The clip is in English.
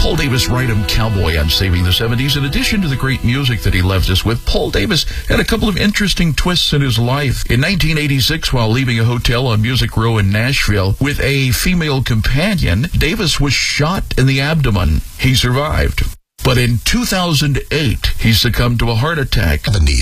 Paul Davis Rhythm Cowboy on Saving the 70s. In addition to the great music that he left us with, Paul Davis had a couple of interesting twists in his life. In 1986, while leaving a hotel on Music Row in Nashville with a female companion, Davis was shot in the abdomen. He survived. But in 2008, he succumbed to a heart attack.